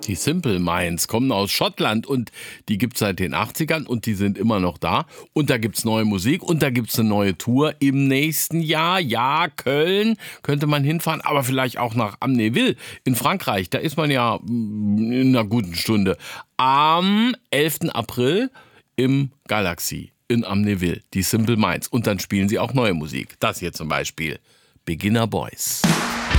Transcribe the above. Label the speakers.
Speaker 1: Die Simple Minds kommen aus Schottland und die gibt's seit den 80ern und die sind immer noch da. Und da gibt's neue Musik und da gibt's eine neue Tour im nächsten Jahr. Ja, Köln könnte man hinfahren, aber vielleicht auch nach Amnéville in Frankreich. Da ist man ja in einer guten Stunde. Am 11. April im Galaxy in Amnéville, die Simple Minds. Und dann spielen sie auch neue Musik. Das hier zum Beispiel, Beginner Boys.